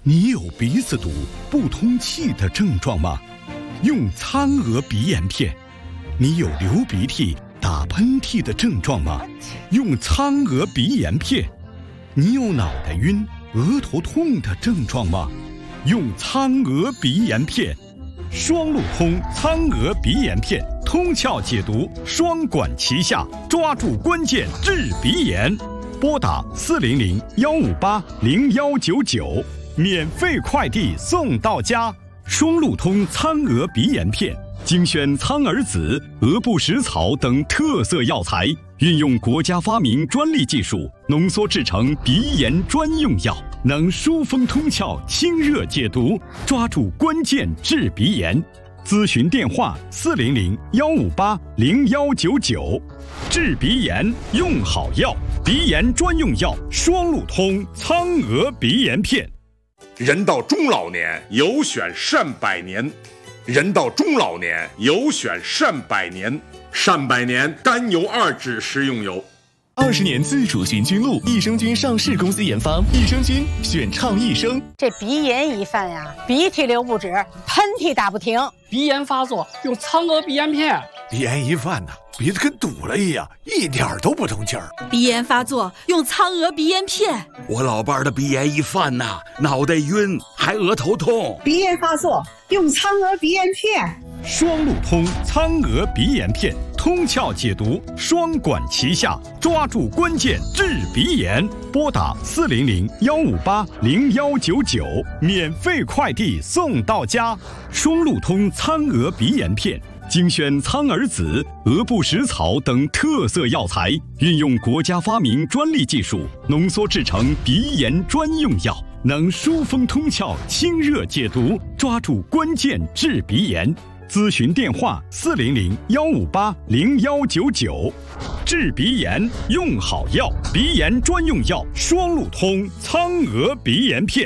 你有鼻子堵、不通气的症状吗？用苍娥鼻炎片。你有流鼻涕、打喷嚏的症状吗？用苍娥鼻炎片。你有脑袋晕、额头痛的症状吗？用苍娥鼻炎片。双路通苍娥鼻炎片，通窍解毒，双管齐下，抓住关键治鼻炎。拨打400-158-0199，免费快递送到家。双路通苍娥鼻炎片，精选苍耳子、鹅不食草等特色药材，运用国家发明专利技术，浓缩制成鼻炎专用药，能疏风通窍、清热解毒，抓住关键治鼻炎。咨询电话400-158-0199。治鼻炎用好药，鼻炎专用药双路通苍娥鼻炎片。 人到中老年，有选善百年。人到中老年，有选善百年。善百年甘油2酯食用油。 20年自主循菌露，益生菌上市公司研发，益生菌选畅益生。 这鼻炎一犯呀，鼻涕流不止，喷嚏打不停。 鼻炎发作用苍娥鼻炎片。 鼻炎一犯呢，鼻子跟堵了一样，一点都不通气儿。 鼻炎发作用苍娥鼻炎片。 我老伴儿的鼻炎一犯呐，脑袋晕，还额头痛。 鼻炎发作用苍娥鼻炎片。 双路通苍娥鼻炎片，通窍解毒，双管齐下，抓住关键治鼻炎。拨打400-158-0199，免费快递送到家。双路通苍娥鼻炎片，精选苍耳子、鹅不食草等特色药材，运用国家发明专利技术，浓缩制成鼻炎专用药，能疏风通窍、清热解毒，抓住关键治鼻炎。咨询电话400-158-0199。治鼻炎用好药，鼻炎专用药双路通苍娥鼻炎片。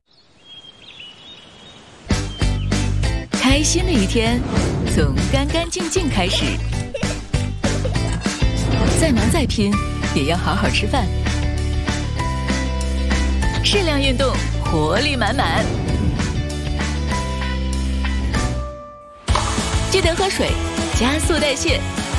开心的一天从干干净净开始，再忙再拼也要好好吃饭，适量运动，活力满满。记得喝水，加速代谢，